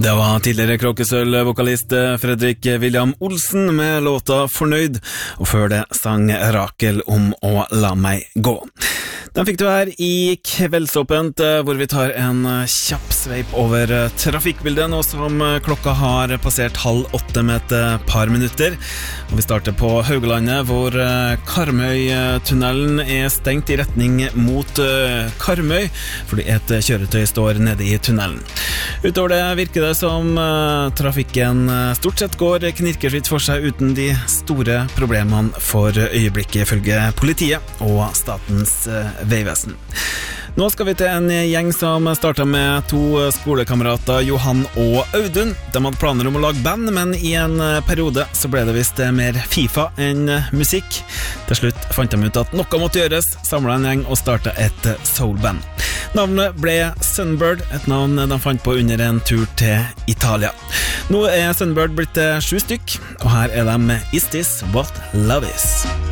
Det var tidligere Kråkesølv-vokalist Fredrik William Olsen med låta Fornøyd, og før det sang Rakel om å la meg gå. Den fikk du her i Kveldsåpent, hvor vi tar en kjapp sveip over trafikkbildet, nå som klokka har passert 7:30 med et par minutter. Og vi starter på Haugalandet, hvor Karmøy-tunnelen er stengt i retning mot Karmøy, fordi et kjøretøy står nede i tunnelen. Utover det virker det som trafikken stort sett går knirkefritt for seg uten de store problemene for øyeblikket, ifølge politiet og Statens vegvesen. Nå skal vi til en gjeng som startet med 2 skolekamerater, Johan og Audun. De hadde planer om å lage band, men i en periode så ble det visst mer FIFA enn musikk. Til slutt fant de ut at noe måtte gjøres, samlet en gjeng og startet et soulband. Navnet ble Sunbird, et navn de fant på under en tur til Italia. Nå er Sunbird blitt 7 stykk, og her er de med Is This What Love Is?